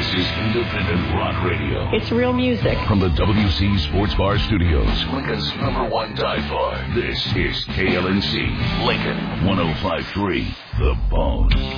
This is independent rock radio. It's real music. From the WC Sports Bar Studios, Lincoln's #1 dive bar. This is KLNC, Lincoln 105.3, The Bone.